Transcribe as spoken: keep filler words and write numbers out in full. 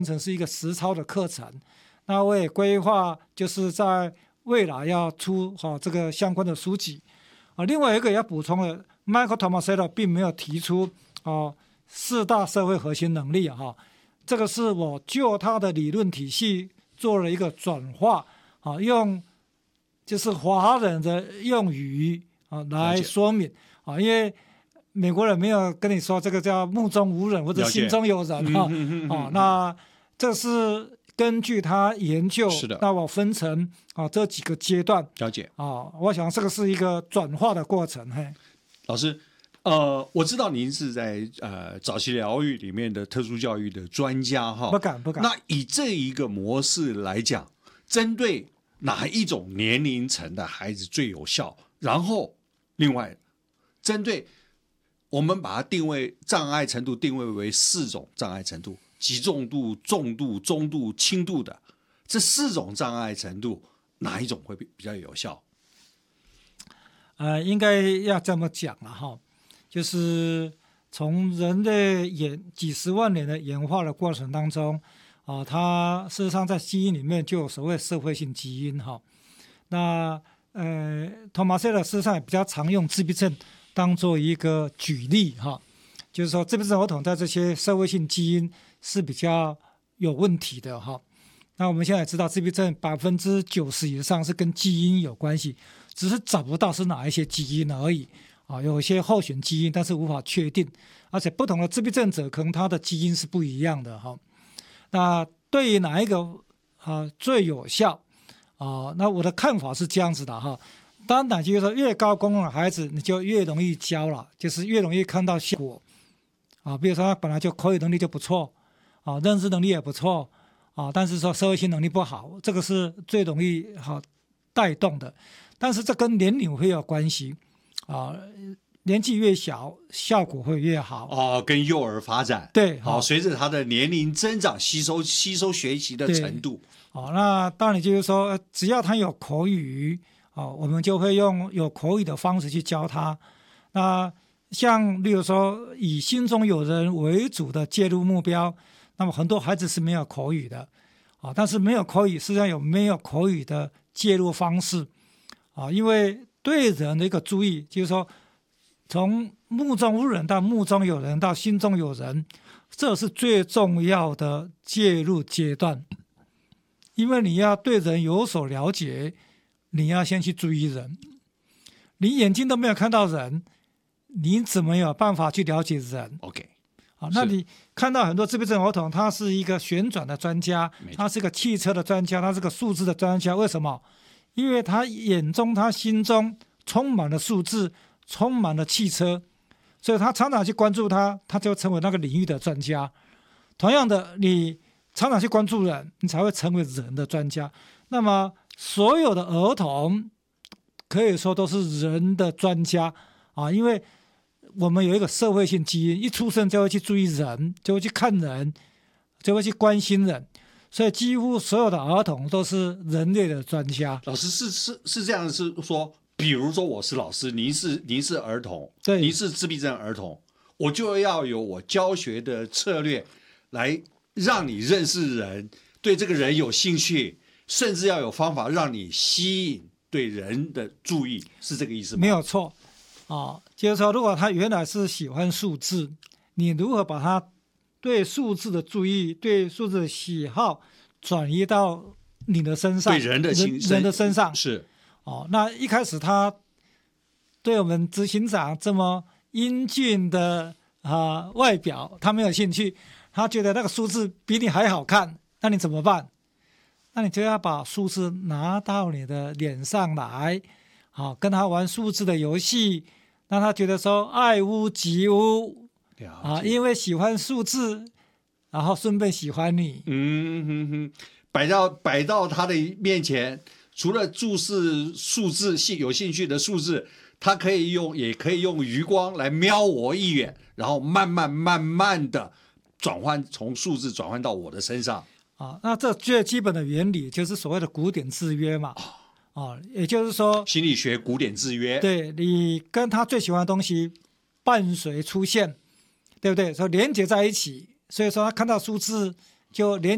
成是一个实操的课程。那我也规划就是在未来要出、哦、这个相关的书籍。啊，另外一个要补充的 ，Michael Tomasello 并没有提出哦四大社会核心能力哈、哦，这个是我就他的理论体系做了一个转化啊，用就是华人的用语啊来说明啊，因为美国人没有跟你说这个叫目中无人或者心中有人哈、 嗯、 啊，那这是根据他研究， 是的， 那我分成啊这几个阶段了解啊，我想这个是一个转化的过程。嘿， 老师，呃，我知道您是在呃早期疗愈里面的特殊教育的专家哈， 不敢不敢。 那以这一个模式来讲，针对哪一种年龄层的孩子最有效？然后，另外，针对我们把它定位障碍程度定位为四种障碍程度：极重度、重度、中度、轻度的这四种障碍程度，哪一种会比较有效？ 呃，应该要这么讲了哈，就是从人类演几十万年的演化的过程当中，啊、呃，它事实上在基因里面就有所谓社会性基因哈。那呃，托马塞尔事实上也比较常用自闭症当做一个举例哈，就是说自闭症儿童在这些社会性基因是比较有问题的哈。那我们现在知道自闭症百分之九十以上是跟基因有关系，只是找不到是哪一些基因而已啊，有一些候选基因，但是无法确定，而且不同的自闭症者可能他的基因是不一样的哈。那对于哪一个啊最有效啊？那我的看法是这样子的哈。当然就是说越高功能的孩子你就越容易教了，就是越容易看到效果啊。比如说他本来就口语能力就不错啊，认知能力也不错啊，但是说社会性能力不好，这个是最容易好、啊、带动的。但是这跟年龄会有关系啊，年纪越小效果会越好哦，跟幼儿发展对， 好、哦，随着他的年龄增长，吸收吸收学习的程度。 哦，那当然就是说，只要他有口语哦，我们就会用有口语的方式去教他。那像例如说以心中有人为主的介入目标，那么很多孩子是没有口语的啊，但是没有口语实际上有没有口语的介入方式啊，因为对人的一个注意就是说，从目中无人到目中有人到心中有人，这是最重要的介入阶段，因为你要对人有所了解，你要先去注意人，你眼睛都没有看到人，你怎么有办法去了解人 ？OK。 好，那你看到很多自闭症儿童，他是一个旋转的专家，他是个汽车的专家，他是个数字的专家。为什么？因为他眼中、他心中充满了数字，充满了汽车，所以他常常去关注他，他就成为那个领域的专家。同样的，你常常去关注人，你才会成为人的专家。那么，所有的儿童可以说都是人的专家啊，因为我们有一个社会性基因，一出生就会去注意人，就会去看人，就会去关心人，所以几乎所有的儿童都是人类的专家。 老师是是是这样，是说，比如说我是老师，您是您是儿童， 对， 您是自闭症儿童，我就要有我教学的策略来让你认识人，对这个人有兴趣，甚至要有方法让你吸引对人的注意，是这个意思吗？ 没有错。哦，就是说，如果他原来是喜欢数字，你如何把他对数字的注意、对数字的喜好转移到你的身上， 对人的人, 人的身上是哦。那一开始他对我们执行长这么英俊的啊、呃、外表，他没有兴趣，他觉得那个数字比你还好看，那你怎么办？那你就要把数字拿到你的脸上来，好、哦，跟他玩数字的游戏。让他觉得说爱屋及乌啊，因为喜欢数字，然后顺便喜欢你。 嗯哼哼，摆到摆到他的面前，除了注视数字有兴趣的数字，他可以用也可以用余光来瞄我一眼，然后慢慢慢慢的转换从数字转换到我的身上啊。那这最基本的原理就是所谓的古典制约嘛。哦哦，也就是说， 心理学古典制约， 对你跟他最喜欢的东西伴随出现，对不对？说连接在一起，所以说他看到数字就连。